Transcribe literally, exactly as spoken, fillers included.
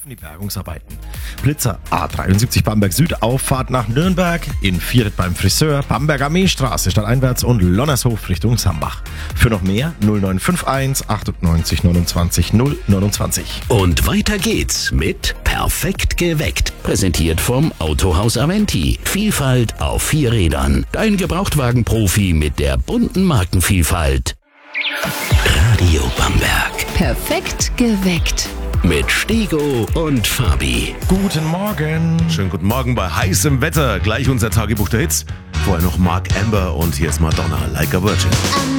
laufen die Bergungsarbeiten. Blitzer A dreiundsiebzig Bamberg Süd, Auffahrt nach Nürnberg, in Vieret beim Friseur, Bamberger Armeestraße stadteinwärts und Lonnershof Richtung Sambach. Für noch mehr null neun fünf eins achtundneunzig neunundzwanzig null neunundzwanzig. Und weiter geht's mit Perfekt geweckt. Präsentiert vom Autohaus Aventi. Vielfalt auf vier Rädern. Dein Gebrauchtwagen-Profi mit der bunten Markenvielfalt. Radio Bamberg. Perfekt geweckt. Mit Stego und Fabi. Guten Morgen. Schönen guten Morgen bei heißem Wetter. Gleich unser Tagebuch der Hits. Vorher noch Mark Amber und hier ist Madonna, Like a Virgin.